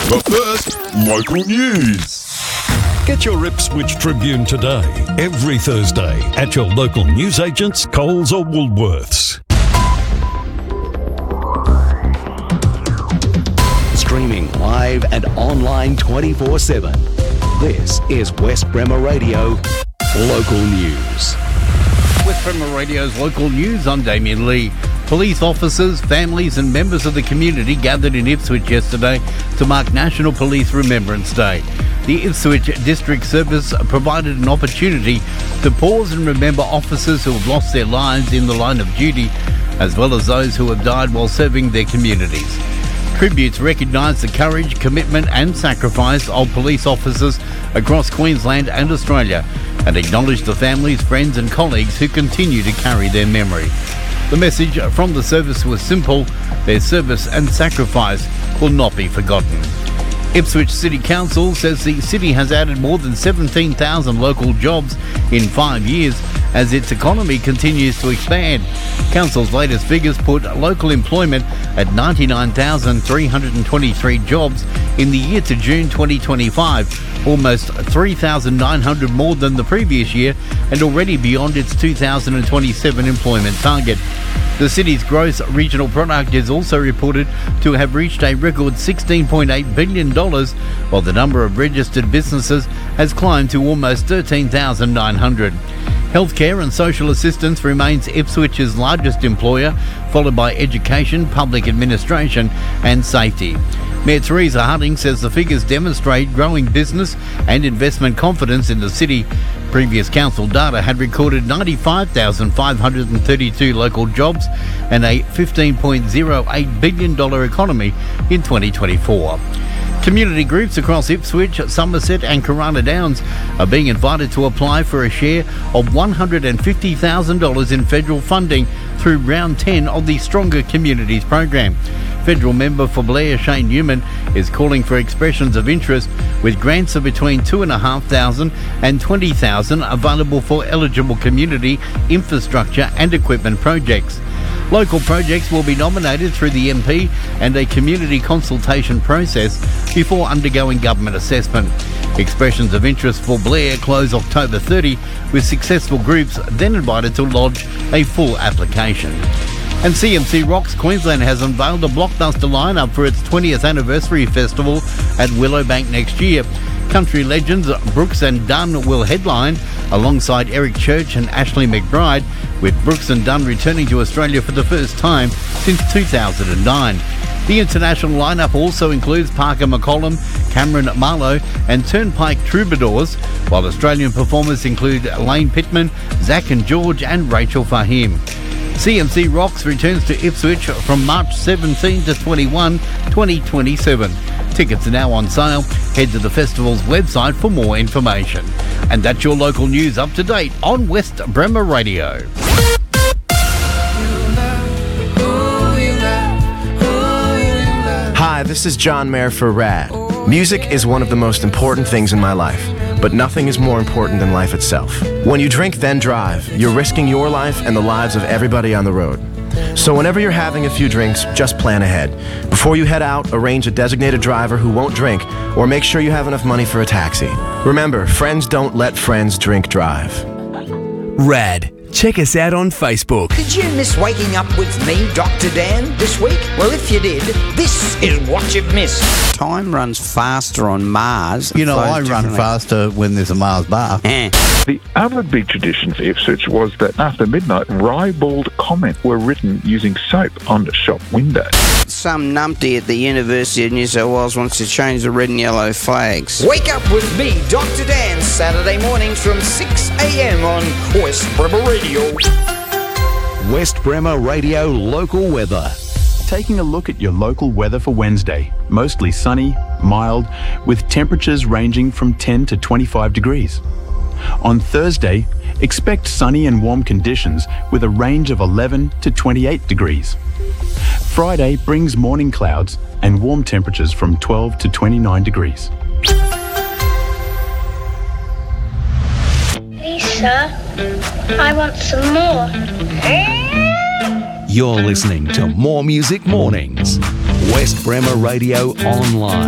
But first, local news. Get your Ipswich Tribune today, every Thursday, at your local newsagents, Coles or Woolworths. Streaming live and online 24/7. This is West Bremer Radio Local News. West Bremer Radio's Local News, I'm Damien Lee. Police officers, families and members of the community gathered in Ipswich yesterday to mark National Police Remembrance Day. The Ipswich District Service provided an opportunity to pause and remember officers who have lost their lives in the line of duty, as well as those who have died while serving their communities. Tributes recognise the courage, commitment and sacrifice of police officers across Queensland and Australia and acknowledge the families, friends and colleagues who continue to carry their memory. The message from the service was simple: their service and sacrifice will not be forgotten. Ipswich City Council says the city has added more than 17,000 local jobs in 5 years as its economy continues to expand. Council's latest figures put local employment at 99,323 jobs in the year to June 2025, almost 3,900 more than the previous year and already beyond its 2027 employment target. The city's gross regional product is also reported to have reached a record $16.8 billion, while the number of registered businesses has climbed to almost 13,900. Healthcare and social assistance remains Ipswich's largest employer, followed by education, public administration and safety. Mayor Teresa Harding says the figures demonstrate growing business and investment confidence in the city. Previous council data had recorded 95,532 local jobs and a $15.08 billion economy in 2024. Community groups across Ipswich, Somerset and Corona Downs are being invited to apply for a share of $150,000 in federal funding through round 10 of the Stronger Communities program. Federal member for Blair, Shane Newman, is calling for expressions of interest with grants of between $2,500 and $20,000 available for eligible community infrastructure and equipment projects. Local projects will be nominated through the MP and a community consultation process before undergoing government assessment. Expressions of interest for Blair close October 30, with successful groups then invited to lodge a full application. And CMC Rocks Queensland has unveiled a blockbuster lineup for its 20th anniversary festival at Willowbank next year. Country legends Brooks and Dunn will headline alongside Eric Church and Ashley McBride, with Brooks and Dunn returning to Australia for the first time since 2009. The international lineup also includes Parker McCollum, Cameron Marlowe and Turnpike Troubadours, while Australian performers include Lane Pittman, Zach and George and Rachel Fahim. CMC Rocks returns to Ipswich from March 17 to 21, 2027. Tickets are now on sale. Head to the festival's website for more information. And that's your local news up to date on West Bremer Radio. Hi, this is John Mayer for RAD. Music is one of the most important things in my life, but nothing is more important than life itself. When you drink then drive, you're risking your life and the lives of everybody on the road. So whenever you're having a few drinks, just plan ahead. Before you head out, arrange a designated driver who won't drink, or make sure you have enough money for a taxi. Remember, friends don't let friends drink drive. RAD. Check us out on Facebook. Did you miss waking up with me, Dr. Dan, this week? Well, if you did, this is what you've missed. Time runs faster on Mars. You know, I run faster when there's a Mars bar. The other big tradition for Ipswich was that after midnight, ribald comment were written using soap on the shop window. Some numpty at the University of New South Wales wants to change the red and yellow flags. Wake up with me, Dr. Dan, Saturday mornings from 6 a.m. on West Bremer Radio. West Bremer Radio Local Weather. Taking a look at your local weather for Wednesday. Mostly sunny, mild, with temperatures ranging from 10 to 25 degrees. On Thursday, expect sunny and warm conditions with a range of 11 to 28 degrees. Friday brings morning clouds and warm temperatures from 12 to 29 degrees. Lisa, I want some more. You're listening to More Music Mornings. West Bremer Radio Online.